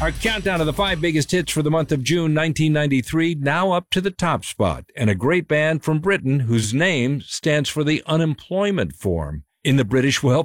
Our countdown of the 5 biggest hits for the month of June 1993, now up to the top spot, and a great band from Britain whose name stands for the unemployment form. In the British